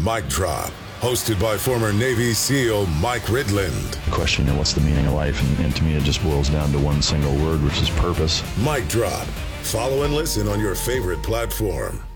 Mic Drop, hosted by former Navy SEAL Mike Ridland. The question, what's the meaning of life? And to me, it just boils down to one single word, which is purpose. Mic Drop. Follow and listen on your favorite platform.